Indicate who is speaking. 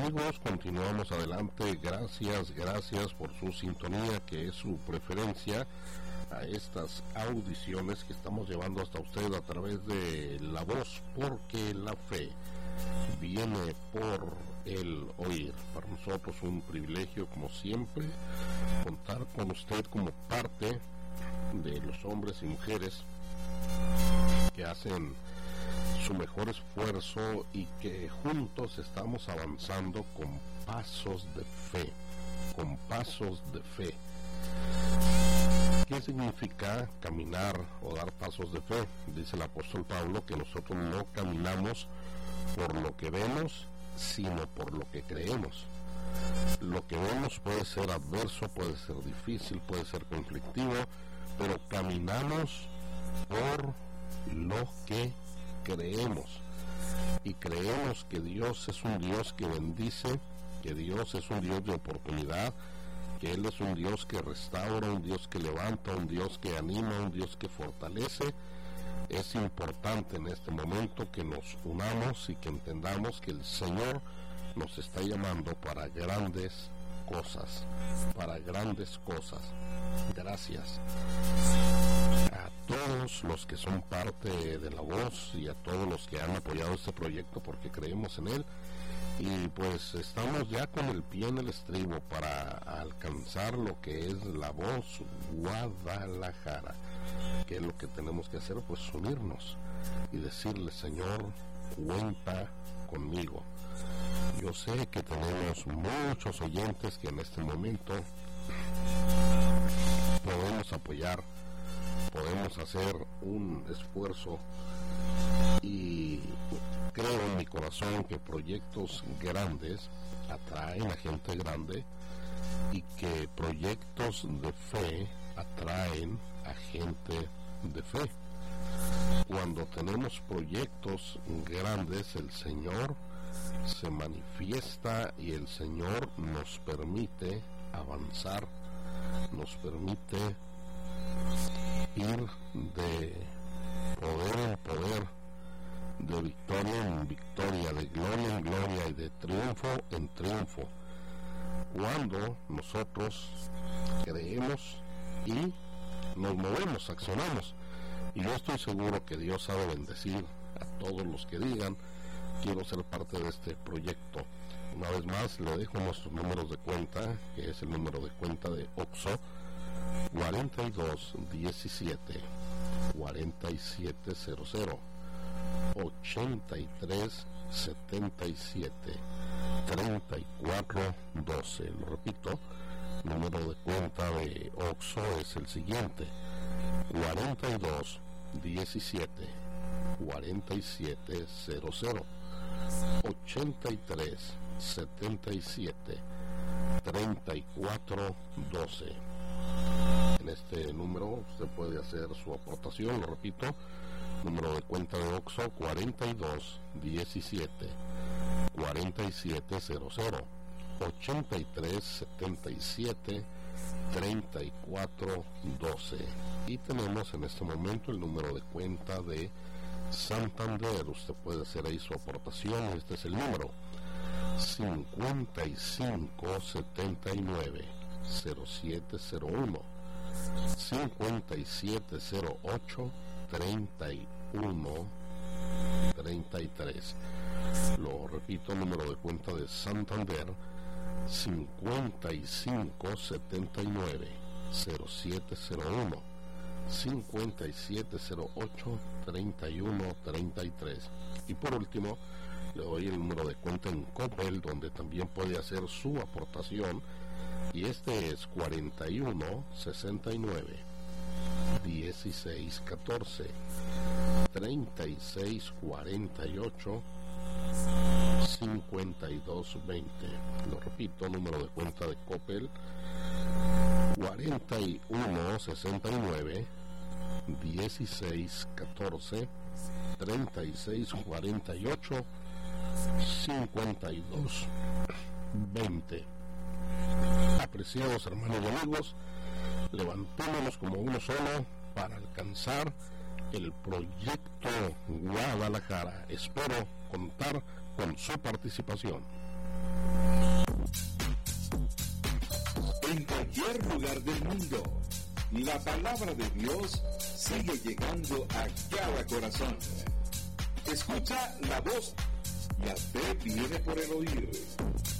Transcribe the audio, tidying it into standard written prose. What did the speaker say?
Speaker 1: amigos, continuamos adelante. Gracias por su sintonía, que es su preferencia a estas audiciones que estamos llevando hasta usted a través de la voz, porque la fe viene por el oír. Para nosotros un privilegio, como siempre, contar con usted como parte de los hombres y mujeres que hacen su mejor esfuerzo y que juntos estamos avanzando con pasos de fe, ¿Qué significa caminar o dar pasos de fe? Dice el apóstol Pablo que nosotros no caminamos por lo que vemos, sino por lo que creemos. Lo que vemos puede ser adverso, puede ser difícil, puede ser conflictivo, pero caminamos por lo que creemos, y creemos que Dios es un Dios que bendice, que Dios es un Dios de oportunidad, que Él es un Dios que restaura, un Dios que levanta, un Dios que anima, un Dios que fortalece. Es importante en este momento que nos unamos y que entendamos que el Señor nos está llamando para grandes cosas, Gracias a todos los que son parte de la voz y a todos los que han apoyado este proyecto, porque creemos en él, y pues estamos ya con el pie en el estribo para alcanzar lo que es la voz Guadalajara. ¿Qué es lo que tenemos que hacer? Pues unirnos y decirle: Señor, cuenta conmigo. Yo sé que tenemos muchos oyentes que en este momento podemos apoyar, podemos hacer un esfuerzo, y creo en mi corazón que proyectos grandes atraen a gente grande, y que proyectos de fe atraen a gente de fe. Cuando tenemos proyectos grandes, el Señor se manifiesta y el Señor nos permite avanzar, nos permite ir de poder en poder, de victoria en victoria, de gloria en gloria y de triunfo en triunfo, cuando nosotros creemos y nos movemos, accionamos. Y yo estoy seguro que Dios ha de bendecir a todos los que digan: quiero ser parte de este proyecto. Una vez más le dejo nuestros números de cuenta, que es el número de cuenta de OXXO 4217 4700 8377 3412. Lo repito, número de cuenta de OXXO es el siguiente: 4217 4700 8377 3412. En este número usted puede hacer su aportación. Lo repito, número de cuenta de OXXO 4217 4700 8377 3412. Y tenemos en este momento el número de cuenta de Santander. Usted puede hacer ahí su aportación. Este es el número: 5579 0701 5708 3133. Lo repito, número de cuenta de Santander: 5579 0701 5708 3133. Y por último, le doy el número de cuenta en Coppel, donde también puede hacer su aportación, y este es 41 69 16 14 36 48 52 20. Lo repito, número de cuenta de Coppel: 41 69 16 14 36 48 52 20. Apreciados hermanos y amigos, levantémonos como uno solo para alcanzar el proyecto Guadalajara. Espero contar con su participación.
Speaker 2: en cualquier lugar del mundo. La palabra de Dios sigue llegando a cada corazón. Escucha la voz. La fe viene por el oír.